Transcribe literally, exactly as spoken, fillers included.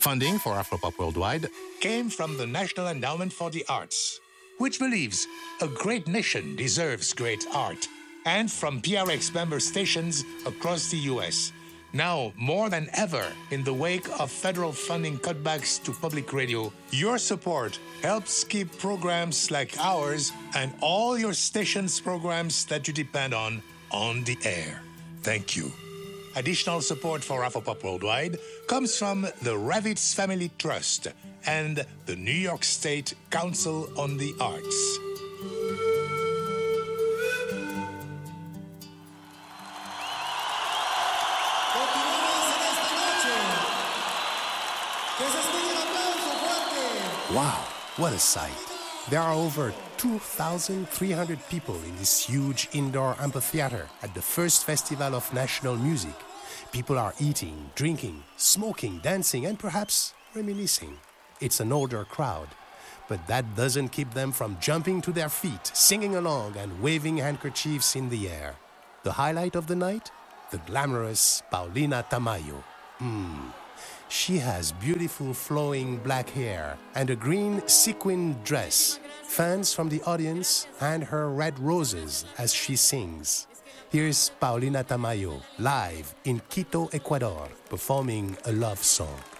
Funding for Afropop Worldwide came from the National Endowment for the Arts, which believes a great nation deserves great art, and from P R X member stations across the U S. Now, more than ever, in the wake of federal funding cutbacks to public radio, your support helps keep programs like ours and all your stations' programs that you depend on on the air. Thank you. Additional support for Afropop Worldwide comes from the Ravitz Family Trust and the New York State Council on the Arts. Wow, what a sight. There are over two thousand three hundred people in this huge indoor amphitheater at the first Festival of National Music. People are eating, drinking, smoking, dancing, and perhaps reminiscing. It's an older crowd, but that doesn't keep them from jumping to their feet, singing along, and waving handkerchiefs in the air. The highlight of the night? The glamorous Paulina Tamayo. Hmm. She has beautiful flowing black hair and a green sequin dress. Fans from the audience hand her red roses as she sings. Here's Paulina Tamayo live in Quito, Ecuador, performing a love song.